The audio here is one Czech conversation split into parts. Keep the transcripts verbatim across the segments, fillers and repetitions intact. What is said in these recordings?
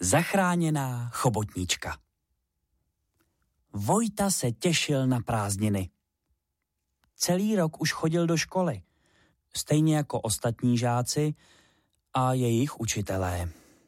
Zachráněná chobotnička. Vojta se těšil na prázdniny. Celý rok už chodil do školy, stejně jako ostatní žáci a jejich učitelé.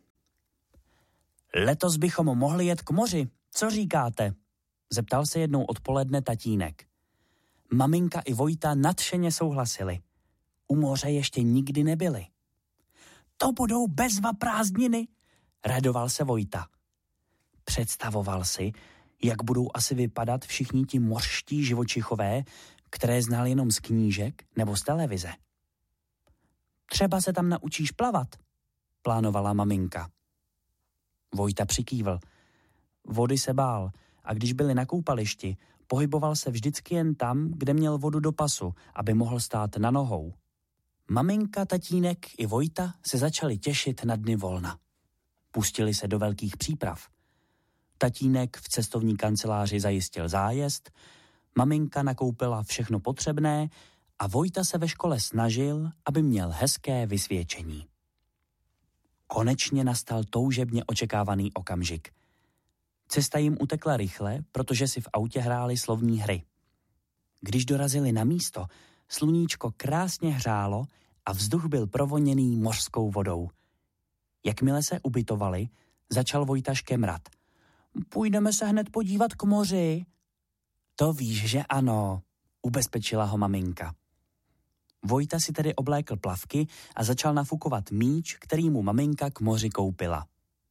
Letos bychom mohli jet k moři, co říkáte? Zeptal se jednou odpoledne tatínek. Maminka i Vojta nadšeně souhlasili. U moře ještě nikdy nebyli. To budou bezva prázdniny, radoval se Vojta. Představoval si, jak budou asi vypadat všichni ti mořští živočichové, které znal jenom z knížek nebo z televize. Třeba se tam naučíš plavat, plánovala maminka. Vojta přikývl. Vody se bál a když byli na koupališti, pohyboval se vždycky jen tam, kde měl vodu do pasu, aby mohl stát na nohou. Maminka, tatínek i Vojta se začali těšit na dny volna. Pustili se do velkých příprav. Tatínek v cestovní kanceláři zajistil zájezd, maminka nakoupila všechno potřebné a Vojta se ve škole snažil, aby měl hezké vysvědčení. Konečně nastal toužebně očekávaný okamžik. Cesta jim utekla rychle, protože si v autě hráli slovní hry. Když dorazili na místo, sluníčko krásně hřálo a vzduch byl provoněný mořskou vodou. Jakmile se ubytovali, začal Vojta škemrat. Půjdeme se hned podívat k moři. To víš, že ano, ubezpečila ho maminka. Vojta si tedy oblékl plavky a začal nafukovat míč, který mu maminka k moři koupila.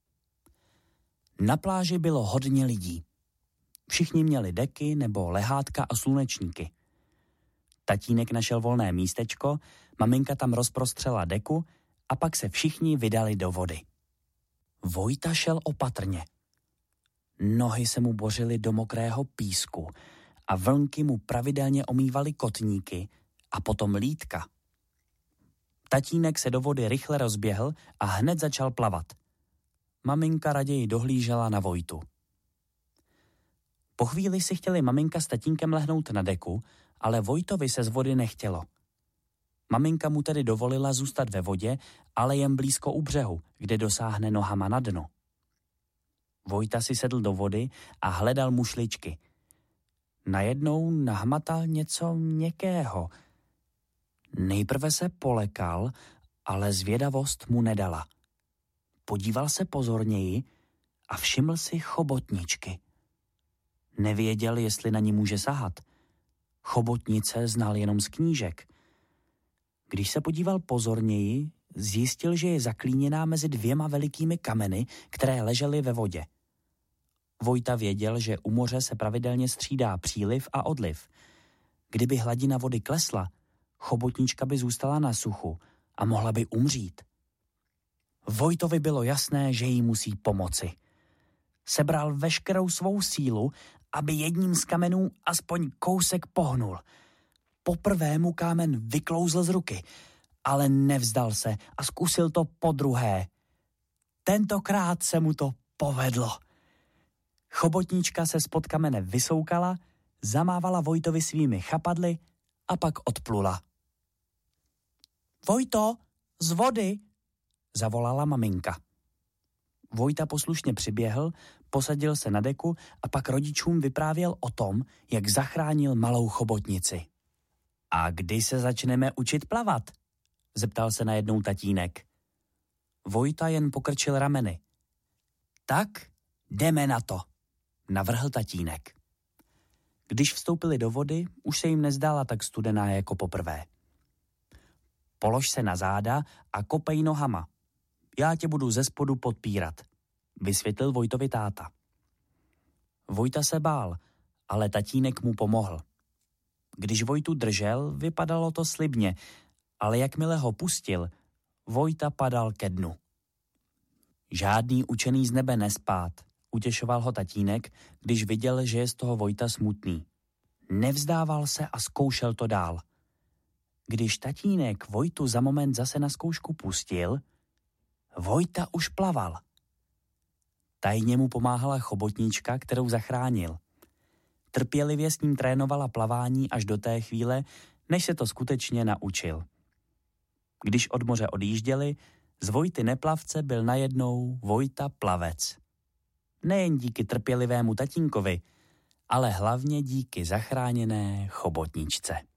Na pláži bylo hodně lidí. Všichni měli deky nebo lehátka a slunečníky. Tatínek našel volné místečko, maminka tam rozprostřela deku a pak se všichni vydali do vody. Vojta šel opatrně. Nohy se mu bořily do mokrého písku a vlnky mu pravidelně omývaly kotníky a potom lítka. Tatínek se do vody rychle rozběhl a hned začal plavat. Maminka raději dohlížela na Vojtu. Po chvíli si chtěli maminka s tatínkem lehnout na deku, ale Vojtovi se z vody nechtělo. Maminka mu tedy dovolila zůstat ve vodě, ale jen blízko u břehu, kde dosáhne nohama na dno. Vojta si sedl do vody a hledal mušličky. Najednou nahmatal něco měkkého. Nejprve se polekal, ale zvědavost mu nedala. Podíval se pozorněji a všiml si chobotničky. Nevěděl, jestli na ní může sahat. Chobotnice znal jenom z knížek. Když se podíval pozorněji, zjistil, že je zaklíněná mezi dvěma velikými kameny, které ležely ve vodě. Vojta věděl, že u moře se pravidelně střídá příliv a odliv. Kdyby hladina vody klesla, chobotnička by zůstala na suchu a mohla by umřít. Vojtovi bylo jasné, že jí musí pomoci. Sebral veškerou svou sílu, aby jedním z kamenů aspoň kousek pohnul. Poprvé mu kámen vyklouzl z ruky, ale nevzdal se a zkusil to podruhé. Tentokrát se mu to povedlo. Chobotnička se spod kamene vysoukala, zamávala Vojtovi svými chapadly a pak odplula. Vojto, z vody, zavolala maminka. Vojta poslušně přiběhl, posadil se na deku a pak rodičům vyprávěl o tom, jak zachránil malou chobotnici. A kdy se začneme učit plavat? Zeptal se najednou tatínek. Vojta jen pokrčil rameny. Tak, jdeme na to, navrhl tatínek. Když vstoupili do vody, už se jim nezdála tak studená jako poprvé. Polož se na záda a kopej nohama. Já tě budu ze spodu podpírat, vysvětlil Vojtovi táta. Vojta se bál, ale tatínek mu pomohl. Když Vojtu držel, vypadalo to slibně, ale jakmile ho pustil, Vojta padal ke dnu. Žádný učený z nebe nespát, utěšoval ho tatínek, když viděl, že je z toho Vojta smutný. Nevzdával se a zkoušel to dál. Když tatínek Vojtu za moment zase na zkoušku pustil, Vojta už plaval. Tajně mu pomáhala chobotnička, kterou zachránil. Trpělivě s ním trénovala plavání až do té chvíle, než se to skutečně naučil. Když od moře odjížděli, Z Vojty neplavce byl najednou Vojta plavec. Nejen díky trpělivému tatínkovi, ale hlavně díky zachráněné chobotničce.